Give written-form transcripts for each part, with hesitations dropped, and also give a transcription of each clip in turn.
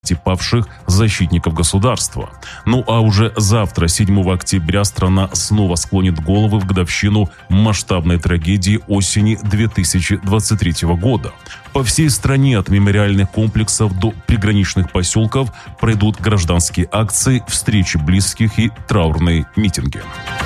павших защитников государства. Ну а уже завтра, 7 октября, страна снова склонит головы в годовщину масштабной трагедии осени 2023 года. По всей стране от мемориальных комплексов до приграничных поселков пройдут гражданские акции, встречи близких и траурные митинги.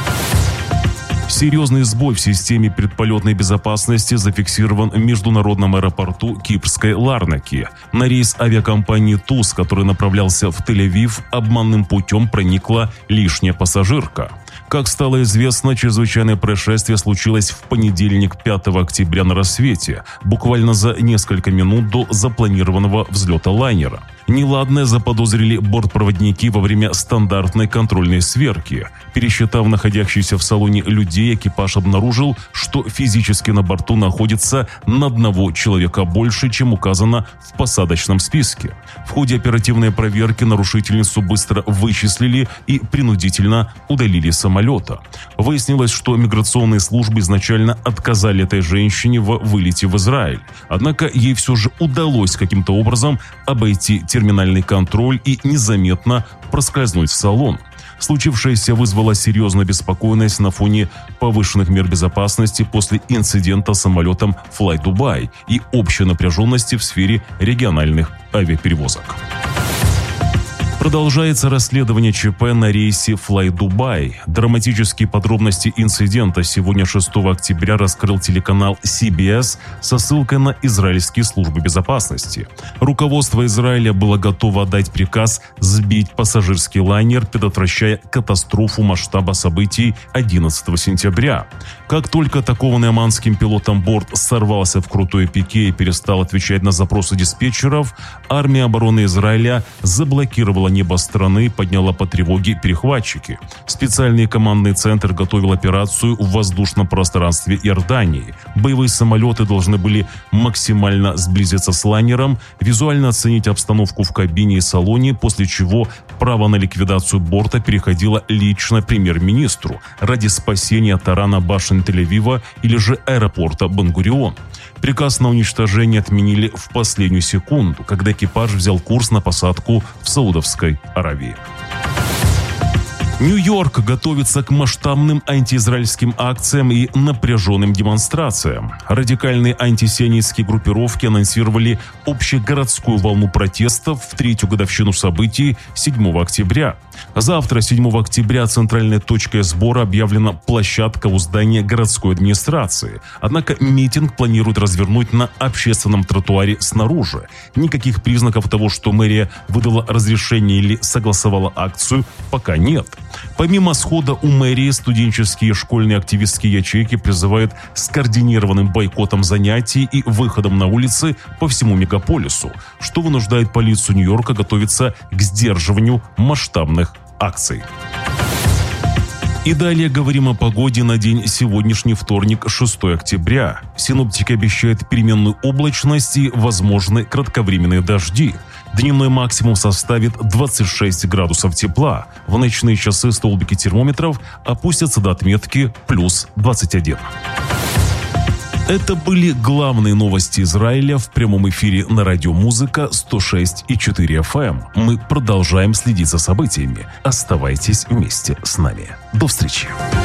Серьезный сбой в системе предполетной безопасности зафиксирован в международном аэропорту кипрской Ларнаки. На рейс авиакомпании ТУЗ, который направлялся в Тель-Авив, обманным путем проникла лишняя пассажирка. Как стало известно, чрезвычайное происшествие случилось в понедельник, 5 октября на рассвете, буквально за несколько минут до запланированного взлета лайнера. Неладное заподозрили бортпроводники во время стандартной контрольной сверки. Пересчитав находящихся в салоне людей, экипаж обнаружил, что физически на борту находится на одного человека больше, чем указано в посадочном списке. В ходе оперативной проверки нарушительницу быстро вычислили и принудительно удалили с самолета. Выяснилось, что миграционные службы изначально отказали этой женщине в вылете в Израиль. Однако ей все же удалось каким-то образом обойти терминальный контроль и незаметно проскользнуть в салон. Случившееся вызвало серьезную обеспокоенность на фоне повышенных мер безопасности после инцидента с самолетом Fly-Dubai и общей напряженности в сфере региональных авиаперевозок. Продолжается расследование ЧП на рейсе Fly-Dubai. Драматические подробности инцидента сегодня, 6 октября, раскрыл телеканал CBS со ссылкой на израильские службы безопасности. Руководство Израиля было готово отдать приказ сбить пассажирский лайнер, предотвращая катастрофу масштаба событий 11 сентября. Как только атакованный оманским пилотом борт сорвался в крутой пике и перестал отвечать на запросы диспетчеров, армия обороны Израиля заблокировала небо страны, подняла по тревоге перехватчики. Специальный командный центр готовил операцию в воздушном пространстве Иордании. Боевые самолеты должны были максимально сблизиться с лайнером, визуально оценить обстановку в кабине и салоне, после чего право на ликвидацию борта переходило лично премьер-министру ради спасения тарана башен Тель-Авива или же аэропорта Бен-Гурион. Приказ на уничтожение отменили в последнюю секунду, когда экипаж взял курс на посадку в Саудовской Аравии. Нью-Йорк готовится к масштабным антиизраильским акциям и напряженным демонстрациям. Радикальные антисионистские группировки анонсировали общегородскую волну протестов в третью годовщину событий 7 октября. Завтра, 7 октября, центральной точкой сбора объявлена площадка у здания городской администрации. Однако митинг планируют развернуть на общественном тротуаре снаружи. Никаких признаков того, что мэрия выдала разрешение или согласовала акцию, пока нет. Помимо схода у мэрии, студенческие и школьные активистские ячейки призывают скоординированным бойкотом занятий и выходом на улицы по всему мегаполису, что вынуждает полицию Нью-Йорка готовиться к сдерживанию масштабных акций. И далее говорим о погоде на день сегодняшний, вторник, 6 октября. Синоптики обещают переменную облачность и возможны кратковременные дожди. Дневной максимум составит 26 градусов тепла. В ночные часы столбики термометров опустятся до отметки плюс 21. Это были главные новости Израиля в прямом эфире на радио «Музыка» 106,4 FM. Мы продолжаем следить за событиями. Оставайтесь вместе с нами. До встречи.